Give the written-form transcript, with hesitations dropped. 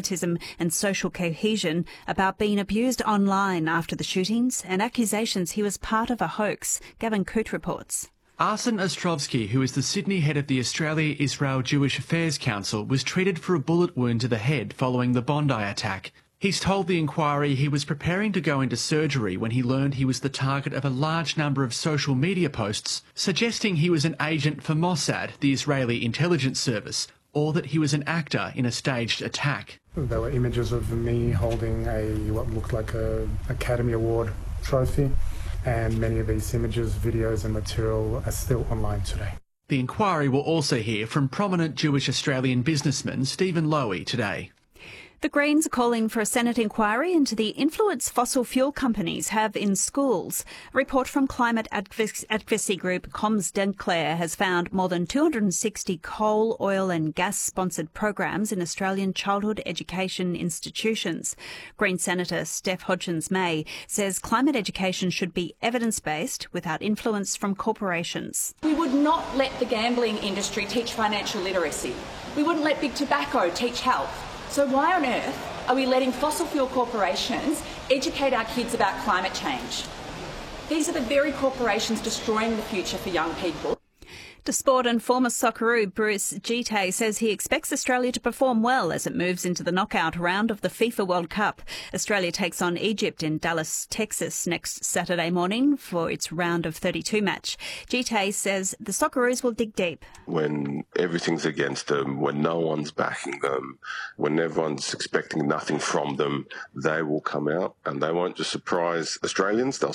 nepotism and social cohesion about being abused online after the shootings and accusations he was part of a hoax. Gavin Coote reports. Arsen Ostrovsky, who is the Sydney head of the Australia-Israel Jewish Affairs Council, was treated for a bullet wound to the head following the Bondi attack. He's told the inquiry he was preparing to go into surgery when he learned he was the target of a large number of social media posts suggesting he was an agent for Mossad, the Israeli intelligence service, or that he was an actor in a staged attack. There were images of me holding what looked like an Academy Award trophy, and many of these images, videos and material are still online today. The inquiry will also hear from prominent Jewish Australian businessman Stephen Lowy today. The Greens are calling for a Senate inquiry into the influence fossil fuel companies have in schools. A report from climate advocacy group Comms Declare has found more than 260 coal, oil and gas-sponsored programs in Australian childhood education institutions. Green Senator Steph Hodgins-May says climate education should be evidence-based without influence from corporations. We would not let the gambling industry teach financial literacy. We wouldn't let big tobacco teach health. So why on earth are we letting fossil fuel corporations educate our kids about climate change? These are the very corporations destroying the future for young people. To sport, and former Socceroo Bruce Gite says he expects Australia to perform well as it moves into the knockout round of the FIFA World Cup. Australia takes on Egypt in Dallas, Texas next Saturday morning for its round of 32 match. Gite says the Socceroos will dig deep. When everything's against them, when no one's backing them, when everyone's expecting nothing from them, they will come out and they won't just surprise Australians, they'll